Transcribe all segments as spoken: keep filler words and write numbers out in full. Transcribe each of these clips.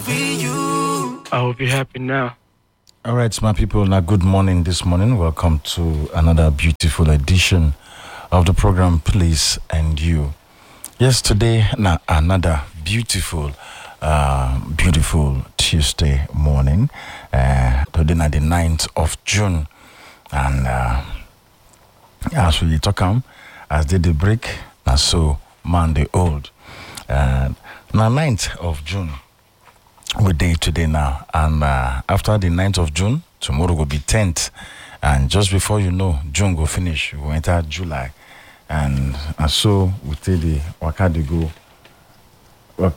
I hope you're happy now. All right, my people, now good morning this morning. Welcome to another beautiful edition of the program Please and You. Yes, today, now another beautiful, uh, beautiful Tuesday morning. Uh, today, now the ninth of June. And uh, as we talk on, as they the break, now so man the old. Uh, now ninth of June. We day today now, and uh, after the ninth of June, tomorrow will be tenth, and just before you know, June will finish, we will enter July, and, and so we take the waka to go. Well,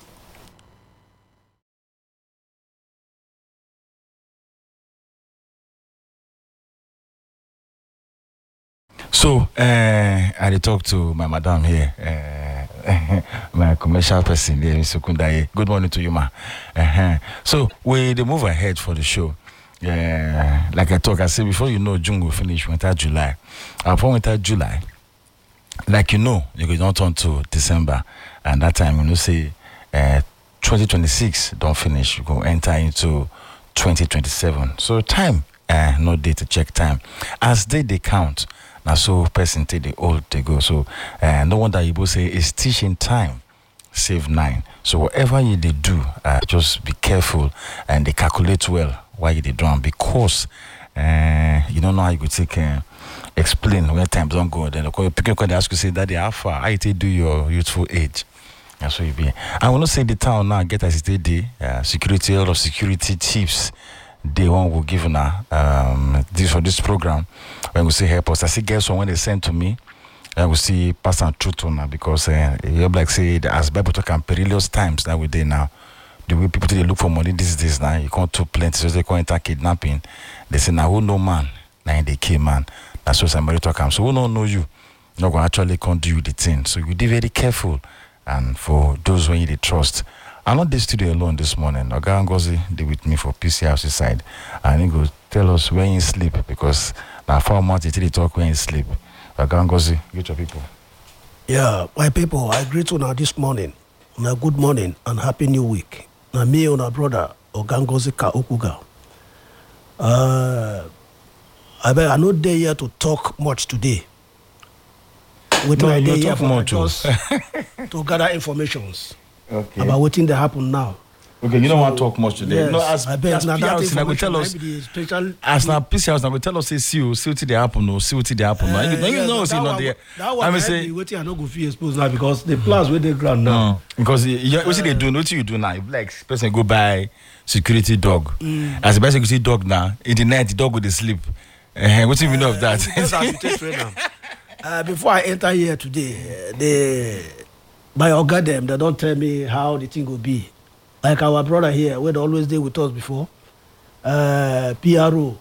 so uh, I dey talk to my madam here, uh, my commercial person here, Mister Kundaye. Good morning to you, ma. Uh-huh. So we dey move ahead for the show. Yeah, like I talk, I say before you know June will finish, we enter July. Upon we enter July, like you know, you go don't turn to December, and that time you know say uh, twenty twenty-six don't finish, you go enter into twenty twenty-seven. So time, uh, no day to check time. As they they count, now so person take the old they go. So uh, no wonder you both say it's teaching time. Save nine. So whatever you they do, uh, just be careful and they calculate well why you they do them, because uh, you don't know how you could take uh, explain when time don't go. Then the people can ask you say that they how far how you take do your youthful age. That's what you be. I will not say the town now get as it day uh, security a lot of security tips. They one will give now um this for this program when we say help us. I see guess when they send to me. I will see pass and truth on now, because uh, you like say that as Bible talk and perilous times that we day now. The way people they look for money these days now, you can't too plenty, so they can't enter kidnapping. They say now who know man, now they kill man. That's what somebody talk am. So who don't know you, not gonna actually can't do the thing. So you be very careful, and for those when you they trust. I'm not this studio alone this morning. Oga Ngozi they with me for P C House side, and he go tell us when you sleep, because now four months they talk when you sleep. Oga Ngozi, get your people. Yeah, my people, I greet you now this morning. Now good morning and happy new week. Now me and our brother Oga Ngozi Ka Okuga. Uh, I bet I not there here to talk much today. With No, my you day not here talk for much, oh. just to gather informations Okay. about what thing that happen now. Okay, you don't So, want to talk much today. Yes, No, as, I bet as now P that R C, now go information tell us. might be the special. As now P C House, now go tell us say see you, see what they happen, no, see what they happen. No, you, Uh, you yes, know, but see that not one- there. That one I mean might say, be waiting. I not go feel exposed now because the plans where they ground now. no, because you, you, what they do, what you do now? If like person go buy security dog, as a buy security dog now, in the night the dog go to sleep. Uh, what do you know of that? Yes, I should take train now. Uh, before I enter here today, uh, they by oga them they don't tell me how the thing will be. Like our brother here, where they always did with us before, uh, P R O,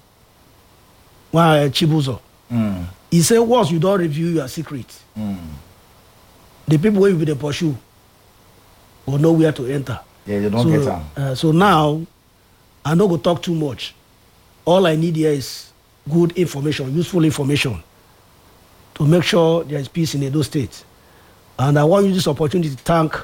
why Chibuzo. Mm, He said once you don't review your secret, mm. the people will be the pursue will know where to enter. Yeah, you don't so, get them. Uh, so now, I don't go talk too much. All I need here is good information, useful information, to make sure there is peace in Edo State. And I want to use this opportunity to thank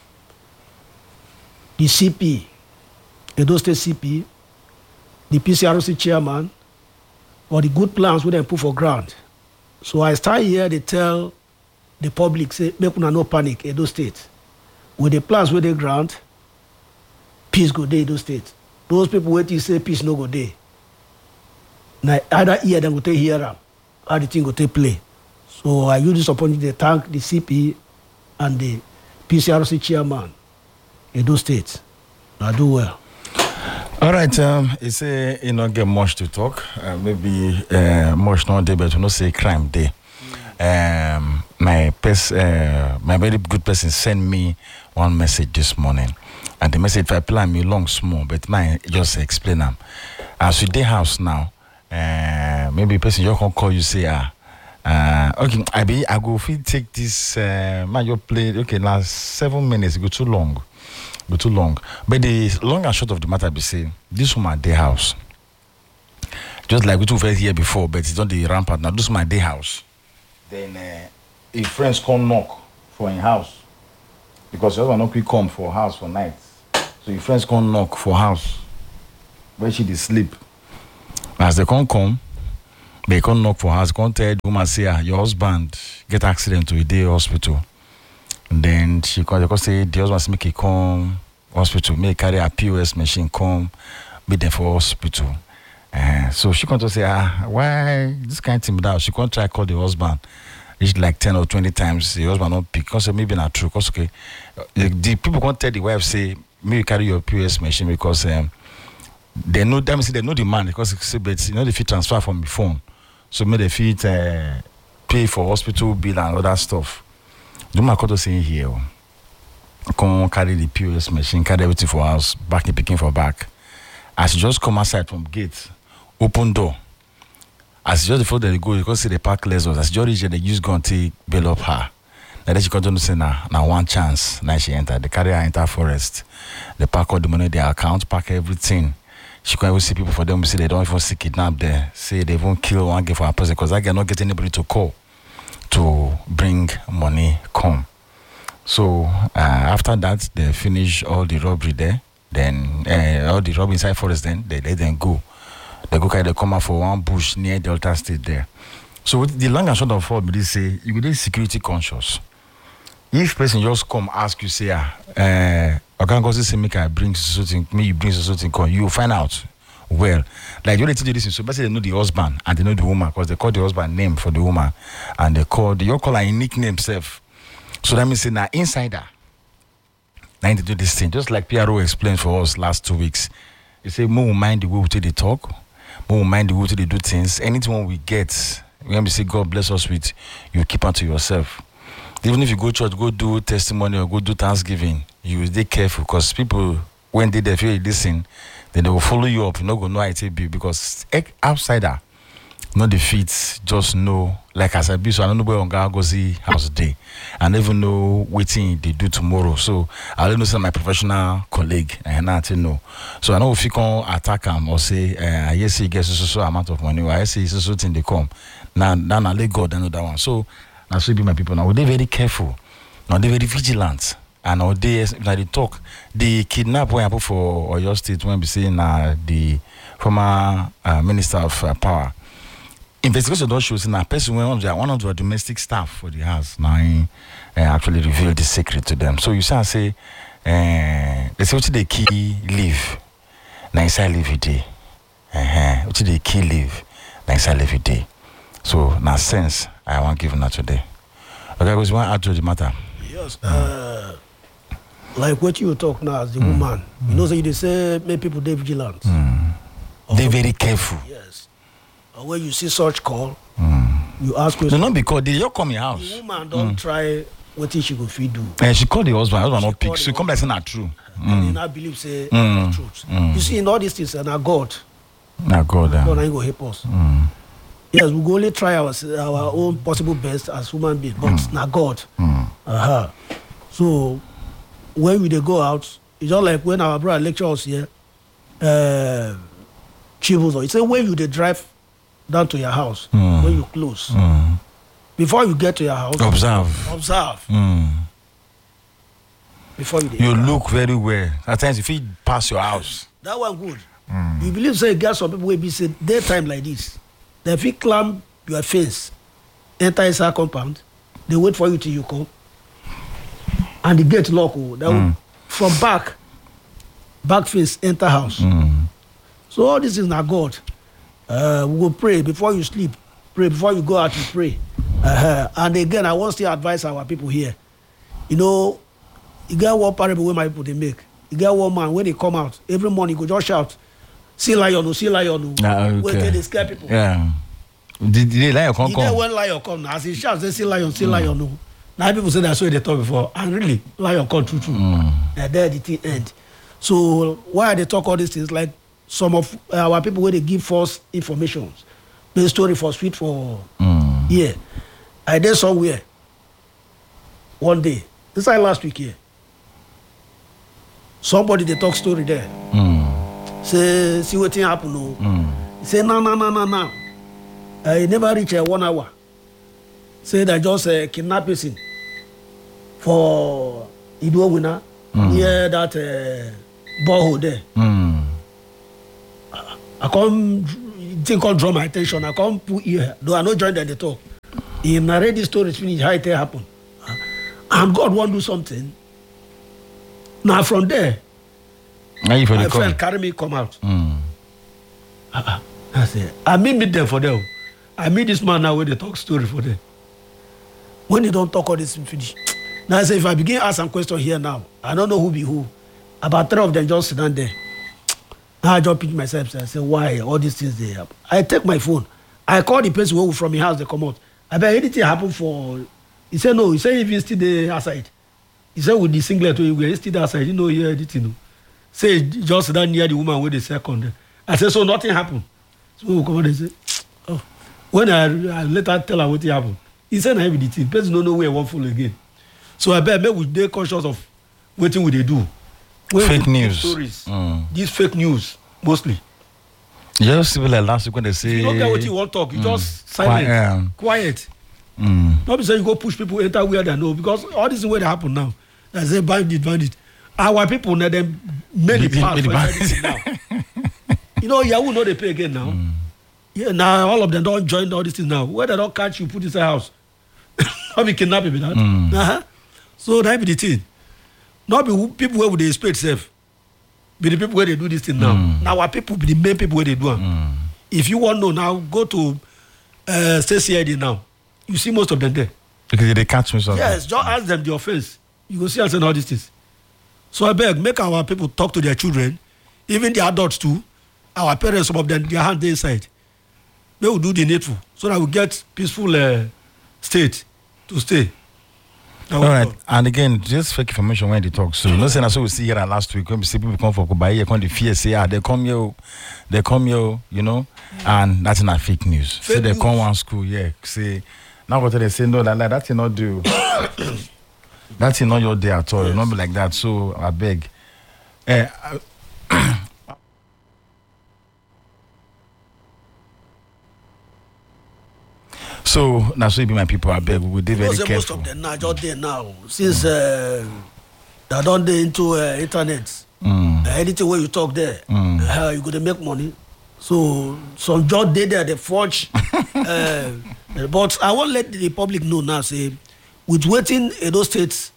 the C P, Edo State C P, the P C R C chairman, for the good plans we they put for ground. So I start here, they tell the public, say, make una no panic, Edo State. With the plans where they grant, peace go there, Edo State. Those people waiting say peace no go there. Now either here them go take hear am, how the thing go take play. So I use this opportunity to thank the C P and the P C R C chairman, Edo State. I do well. All right, um, you say you not get much to talk. Uh, maybe uh, much not day, but you not say crime day. Um, my pers- uh, my very good person sent me one message this morning, and the message I plan me long small, but mine just explain them. As we day house now, uh, maybe person you can call you say ah. Uh, okay, I be I go fit take this uh, man you play okay now seven minutes go too long. Go too long. But the long and short of the matter be say this woman day house. Just like we two first here before, but it's not the rampart now. This is my day house. Then uh, if friends come knock for in house because your husband not quick come for house for night. So your friends come knock for house where she dey sleep. As they come come, they come knock for house, come tell the woman say, ah, your husband get accident to a day hospital. And then she come, they come say the husband say make he come hospital, make he carry a P O S machine come, be there for hospital. Uh, so she come to say, ah, why this kind of thing that she come try call the husband. It's like ten or twenty times. The husband not pick. Because maybe not true. Because okay, the, the people can't tell the wife say, maybe carry your P O S machine because um, they know them. See, they know the man because say, but you know they fit transfer from the phone, so maybe they fit uh, pay for hospital bill and other stuff. The woman come to say here, come carry the P O S machine, carry everything for house, back in picking for back. As she just come outside from gate, open door. As just before they go, you go see the park lessons. As just reach they use gun to bail up her. Then she continue to say, now, now one chance. Now she enter. They carry her enter forest. They pack all the money, their account, pack everything. She can even see people for them. Say they don't even see kidnap there. Say they won't kill one girl for a person because I cannot get anybody to call to bring money come. So uh, after that, they finish all the robbery there. Then uh, all the robbery inside forest. Then they let them go. They go carry the come out for one bush near Delta State there. So the long and short of all, they say you be security conscious. If person just come ask you say, ah, uh, I can't go say make I bring something, me you bring something, come, you find out well. Like you need to do this, so basically they know the husband and they know the woman because they call the husband name for the woman and they call the you call her unique name self. So that means say now insider. Now to do this thing, just like P R O explained for us last two weeks. He say more mind the way we take the talk. More mind the way they do things. Anything we get, when we say God bless us with, you keep on to yourself. Even if you go church, go do testimony or go do Thanksgiving, you will stay careful because people, when they feel you listen, then they will follow you up. You not gonna know how it be because outsider, not the feet, just know like as I be. So I don't know where on go see house day, and even know waiting they do tomorrow. So I don't know some my professional colleague and I don't know. So I know if you can attack them or say, uh, I see get so so amount of money, or I see so so thing they come. Now now I let God another one. So now so be my people now. They very careful. Now they very vigilant. And now they now they talk. The kidnap when I put for Oyo State when we say now the former uh, minister of uh, power. Investigation don't show now person one of the one of the domestic staff for the house now uh, actually revealed the secret to them. So you say I say uh, they say what the key live now inside live a day. Uh-huh. What the key live now inside live a day. So now sense I want give that today. Okay, because one add to the matter. Yes. Mm. Uh, like what you talk now as the mm. woman, mm. you know, so they say many people they vigilant. Mm. They're very careful. Yes. Or when you see such call, mm. you ask questions. No, no, because they just come in house. The woman don't mm. try what she go feed do. And she called the husband, husband not pick. So come back saying not true. And mm. they not believe say mm. the truth. Mm. You see in all these things, and our God, now God, uh, God ain't go help us. Mm. Yes, we go only try our our own possible best as human beings, but mm. now God. Mm. Uh-huh. So when we they go out, it's just like when our brother lecture us here, uh, Chibuzo. He say when you they drive down to your house, mm. when you close, mm. before you get to your house, observe, observe. Mm. Before you, you look very well. At times, if you pass your house, that one good. Mm. You believe say get some people will be say daytime like this. They if you climb your fence, enter inside compound, they wait for you till you come, and the gate lock. Oh, they mm. will, from back, back fence enter house. Mm. So all this is not God. Uh, we will pray before you sleep. Pray before you go out to pray. Uh-huh. And again, I want to advise our people here. You know, you get one parable where my people they make. You get one man when they come out every morning, you go just shout, "See lion, see lion!" Ah, okay. When they scare people. Yeah. Did, did lion come? You get when lion come now, as he shouts, they see lion, see mm. lion. No. Now people say that's what they thought before, and really lion come true true. Mm. And there the thing end. So why they talk all these things like? Some of our people where they give false information, the story for sweet for mm. yeah. I did somewhere one day. This is last week here. Somebody they talk story there. Mm. Say see what thing happen no. Mm. Say no no no no no. I never reach uh, one hour. Say that just uh, kidnap person for Ido winner mm. near that uh, borehole there. Mm. I come, thing come draw my attention. I come put ear. Though I no join them, they talk. He narrate the story finish how it happen. And God want do something. Now from there, Now you for my the friend come. carry me come out. Mm. Uh-uh. I say, I meet meet them for them. I meet this man now where they talk story for them. When they don't talk all this finish. Now I say, if I begin ask some question here now, I don't know who be who. About three of them just sit down there. Now I just pick myself. I say, why all these things they happen? I take my phone. I call the person who from his house. They come out. I bet anything happen for. He said no. He said even still there outside. He said with the singlet we were still there outside. You know hear anything. No. Say just down near the woman with the second. I said so nothing happened. So we come out and say, oh. When I, I later tell her what happened, he said I have the thing. Person don't know where I want full again. So I bet maybe they conscious of what thing we they do. When Fake we news. Stories. Mm. These fake news mostly. Just people like last week when they say. You don't get what you want to talk. You mm. just silent, Quiet. Um, quiet. Mm. Not be say you go push people enter where they know because all this is where they happen now. They say bandit, bandit. Our people now them made the pass for everything now. You know Yahoo know they pay again now. Mm. Yeah, now all of them don't join all this thing now. Where they don't catch you, put inside house. Not be kidnapping with that. Mm. Uh-huh. So that be the thing. Not be who, people where would they expect safe. Be the people where they do this thing now. Mm. Now our people be the main people where they do it. Mm. If you want to know now, go to uh, State C I D now. You see most of them there. Because they catch me something. Yes, just ask them the offense. You go see and say all these things. So I beg, make our people talk to their children, even the adults too. Our parents, some of them, their hand inside. They will do the needful so that we get peaceful uh, state to stay. All right, and again, just fake information when they talk. So, you know, saying that's what we see here last week when we see people come for Kubai, come the fear say, ah, they come here, they come here, you know, yeah. And that's not fake news. Fake say they news. Come one school, yeah. Say now what they say, no, that like, that's not do. That's not your day at all. Yes. Not be like that. So I beg. Uh, So now, so be my people. I beg, we will be very careful. Most of them now just there now since uh, they don't dey into uh, internet. Mm. Uh, anything where you talk there, mm. uh, you go to make money. So some just dey there they forge. uh, but I won't let the public know now. Say with waiting Edo State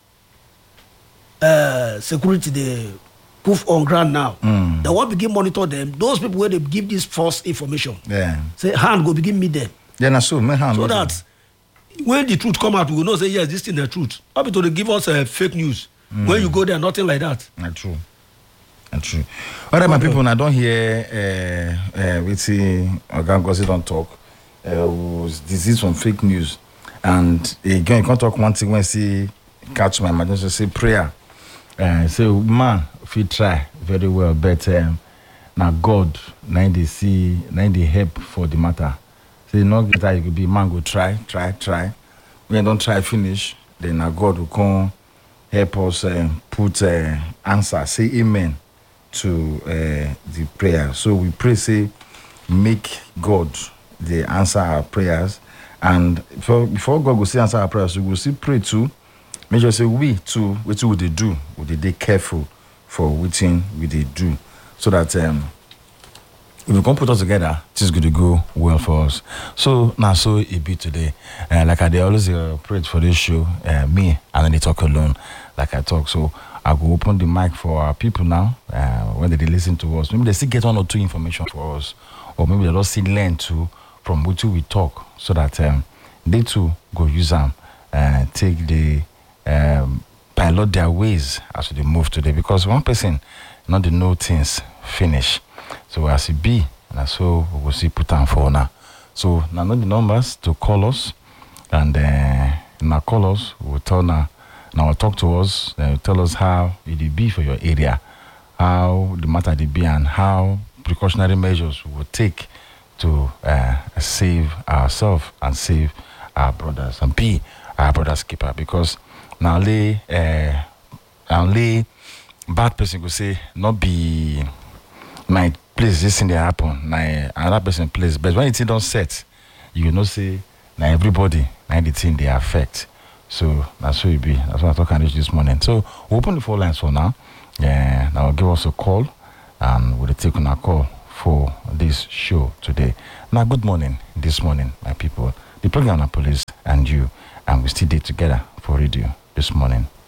uh, security they put on ground now. Mm. They won't begin monitor them. Those people where they give this false information. Yeah. Say hand go begin meet them. Yeah, so, so that when the truth come out, we will know say yes, this is the truth. Not be to give us uh, fake news. Mm. When you go there, nothing like that. Not true. Not true. All right, my okay. people, I don't hear uh, uh, we see Oga Ngozi don't talk. Uh, was disease from fake news, and again, you can't talk one thing when see catch my imagination say prayer. Uh, say man, if you try very well, but um, now God, now they see, now they help for the matter. Say no get how you could be man go try, try, try. When you don't try finish, then now God will come help us uh, put uh, answer, say amen to uh, the prayer. So we pray, say, make God the answer our prayers. And before, before God will say answer our prayers, we will still pray too. Make sure say we too, what would they do? Would they be careful for what we they do? So that um, if we can put us together, it is going to go well for us. So now, so it be today. Uh, like I they always uh, pray for this show, uh, me and then they talk alone, like I talk. So I go open the mic for our people now. Uh, when they listen to us, maybe they still get one or two information for us, or maybe they just still learn to from which we talk, so that um, they too go use them, uh, take the um, pilot their ways as they move today. Because one person not the know things finish. So as it be, and so we will see put on for now. So now know the numbers to call us, and uh, now call us. We will tell now, now talk to us. Uh, tell us how it be for your area, how the matter it be, and how precautionary measures we will take to uh, save ourselves and save our brothers and be our brothers' keeper. Because now only uh, only bad person could say not be my place this thing they happen, na another person place. But when it don't set, you know say na everybody na the thing they affect. So that's what it be. That's what I talk about this morning. So we open the phone lines for now. Yeah, now give us a call and we'll take on a call for this show today. Now, good morning this morning, my people. The program of police and you, and we still did together for radio this morning.